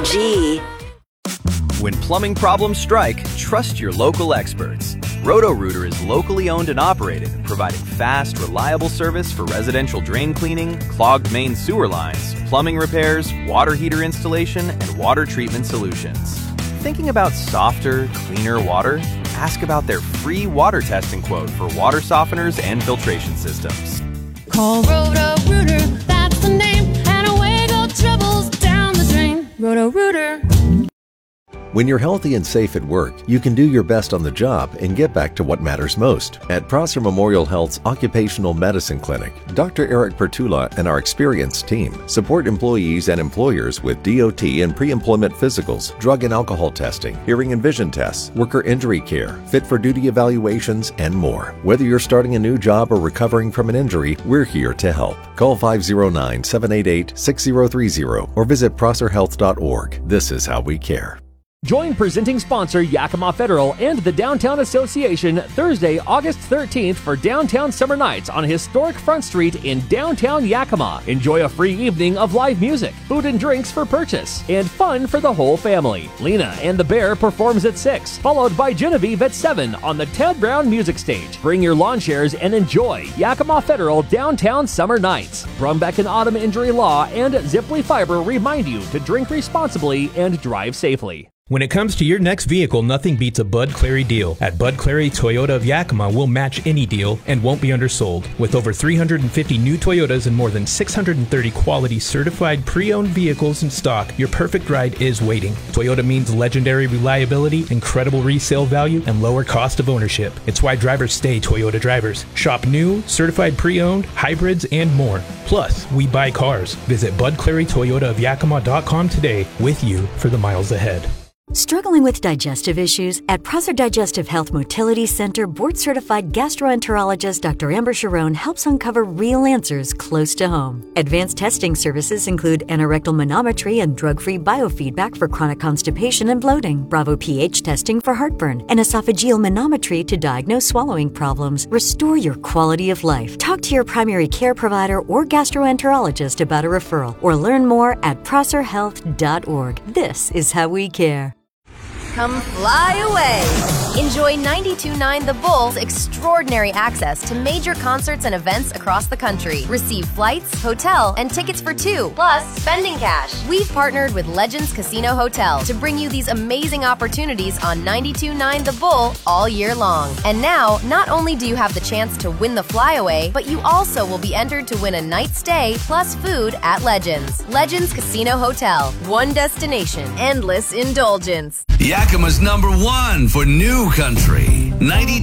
OMG. When plumbing problems strike, trust your local experts. Roto-Rooter is locally owned and operated, providing fast, reliable service for residential drain cleaning, clogged main sewer lines, plumbing repairs, water heater installation, and water treatment solutions. Thinking about softer, cleaner water? Ask about their free water testing quote for water softeners and filtration systems. Call Roto-Rooter, that's the name, and away go troubles down the drain. Roto-Rooter. When you're healthy and safe at work, you can do your best on the job and get back to what matters most. At Prosser Memorial Health's Occupational Medicine Clinic, Dr. Eric Pertula and our experienced team support employees and employers with DOT and pre-employment physicals, drug and alcohol testing, hearing and vision tests, worker injury care, fit-for-duty evaluations, and more. Whether you're starting a new job or recovering from an injury, we're here to help. Call 509-788-6030 or visit prosserhealth.org. This is how we care. Join presenting sponsor Yakima Federal and the Downtown Association Thursday, August 13th for Downtown Summer Nights on historic Front Street in downtown Yakima. Enjoy a free evening of live music, food and drinks for purchase, and fun for the whole family. Lena and the Bear performs at 6, followed by Genevieve at 7 on the Ted Brown Music Stage. Bring your lawn chairs and enjoy Yakima Federal Downtown Summer Nights. Brumbeck and Autumn Injury Law and Ziply Fiber remind you to drink responsibly and drive safely. When it comes to your next vehicle, nothing beats a Bud Clary deal. At Bud Clary Toyota of Yakima, we'll match any deal and won't be undersold. With over 350 new Toyotas and more than 630 quality certified pre-owned vehicles in stock, your perfect ride is waiting. Toyota means legendary reliability, incredible resale value, and lower cost of ownership. It's why drivers stay Toyota drivers. Shop new, certified pre-owned, hybrids, and more. Plus, we buy cars. Visit BudClaryToyotaofYakima.com today with you for the miles ahead. Struggling with digestive issues? At Prosser Digestive Health Motility Center, board-certified gastroenterologist Dr. Amber Sharon helps uncover real answers close to home. Advanced testing services include anorectal manometry and drug-free biofeedback for chronic constipation and bloating, Bravo pH testing for heartburn, and esophageal manometry to diagnose swallowing problems. Restore your quality of life. Talk to your primary care provider or gastroenterologist about a referral, or learn more at prosserhealth.org. This is how we care. Come fly away! Enjoy 92.9 The Bull's extraordinary access to major concerts and events across the country. Receive flights, hotel, and tickets for two, plus spending cash. We've partnered with Legends Casino Hotel to bring you these amazing opportunities on 92.9 The Bull all year long. And now, not only do you have the chance to win the flyaway, but you also will be entered to win a night stay plus food at Legends. Legends Casino Hotel. One destination. Endless indulgence. Yakima's #1 for new country. 90